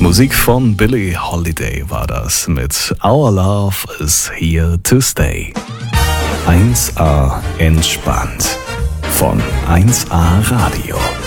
Musik von Billie Holiday war das mit Our Love is Here to Stay. 1A entspannt von 1A Radio.